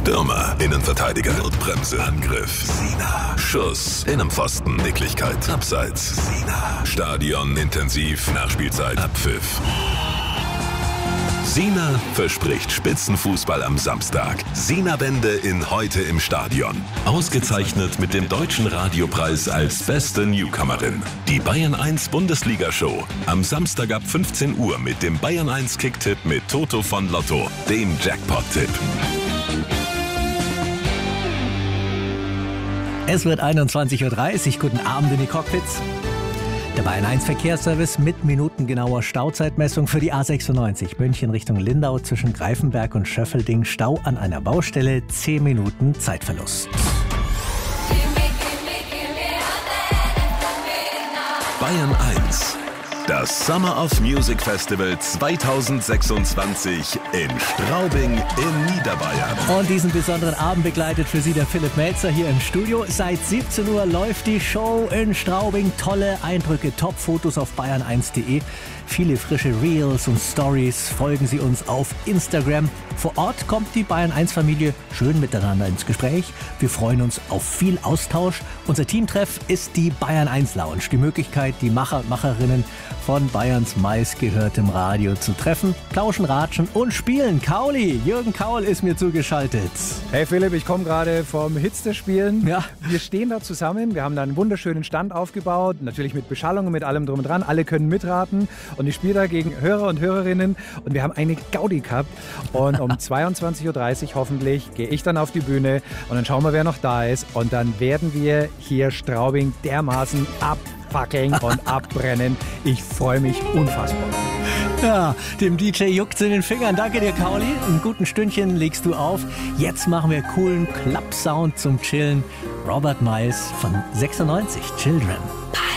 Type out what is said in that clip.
Stürmer, Innenverteidiger, Notbremse, Angriff, Sina, Schuss, Innenpfosten, Nicklichkeit, Abseits, Sina, Stadion, intensiv, Nachspielzeit, Abpfiff. Sina verspricht Spitzenfußball am Samstag. Sina-Wende in Heute im Stadion. Ausgezeichnet mit dem Deutschen Radiopreis als beste Newcomerin. Die Bayern 1 Bundesliga-Show. Am Samstag ab 15 Uhr mit dem Bayern 1 Kicktipp mit Toto von Lotto, dem Jackpot-Tipp. Es wird 21:30 Uhr. Guten Abend in die Cockpits. Der Bayern 1 Verkehrsservice mit minutengenauer Stauzeitmessung für die A96 München Richtung Lindau zwischen Greifenberg und Schöffelding. Stau an einer Baustelle, 10 Minuten Zeitverlust. Bayern 1. Das Summer of Music Festival 2026 in Straubing in Niederbayern. Und diesen besonderen Abend begleitet für Sie der Philipp Melzer hier im Studio. Seit 17 Uhr läuft die Show in Straubing. Tolle Eindrücke, Top-Fotos auf bayern1.de. Viele frische Reels und Stories. Folgen Sie uns auf Instagram. Vor Ort kommt die Bayern 1 Familie schön miteinander ins Gespräch. Wir freuen uns auf viel Austausch. Unser Teamtreff ist die Bayern 1 Lounge. Die Möglichkeit, die Macher und Macherinnen von Bayerns meistgehörtem Radio zu treffen, plauschen, ratschen und spielen. Kauli, Jürgen Kaul ist mir zugeschaltet. Hey Philipp, ich komme gerade vom Hitzter spielen. Ja. Wir stehen da zusammen, wir haben da einen wunderschönen Stand aufgebaut, natürlich mit Beschallung und mit allem drum und dran. Alle können mitraten und ich spiele da gegen Hörer und Hörerinnen und wir haben eine Gaudi gehabt. Und um 22:30 Uhr hoffentlich gehe ich dann auf die Bühne und dann schauen wir, wer noch da ist. Und dann werden wir hier Straubing dermaßen abfackeln und abbrennen. Ich freue mich unfassbar. Ja, dem DJ juckt's in den Fingern. Danke dir, Kauli. Ein guten Stündchen legst du auf. Jetzt machen wir coolen Klappsound zum Chillen. Robert Miles von 96, Children.